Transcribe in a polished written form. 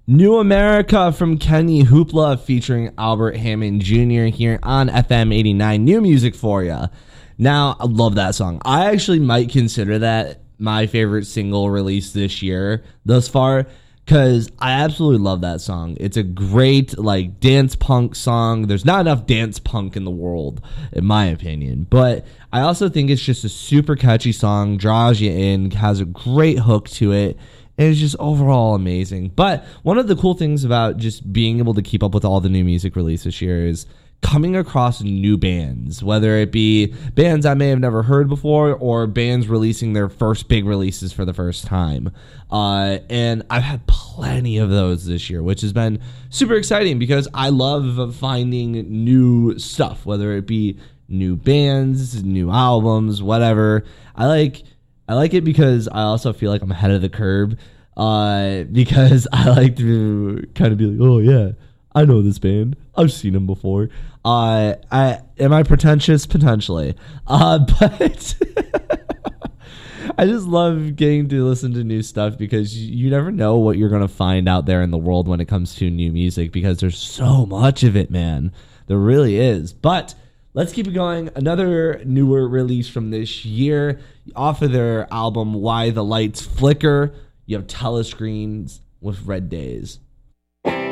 New America from Kenny Hoopla featuring Albert Hammond Jr. here on FM 89. New music for you. Now, I love that song. I actually might consider that my favorite single released this year thus far, because I absolutely love that song. It's a great, like, dance punk song. There's not enough dance punk in the world, in my opinion. But I also think it's just a super catchy song, draws you in, has a great hook to it. It's just overall amazing. But one of the cool things about just being able to keep up with all the new music released this year is coming across new bands, whether it be bands I may have never heard before or bands releasing their first big releases for the first time. And I've had plenty of those this year, which has been super exciting because I love finding new stuff, whether it be new bands, new albums, whatever. I like it because I also feel like I'm ahead of the curve, because I like to kind of be like, oh yeah, I know this band. I've seen them before. Am I pretentious? Potentially. But I just love getting to listen to new stuff because you never know what you're going to find out there in the world when it comes to new music, because there's so much of it, man. There really is. But let's keep it going. Another newer release from this year, off of their album Why the Lights Flicker, you have Telescreens with Red Days.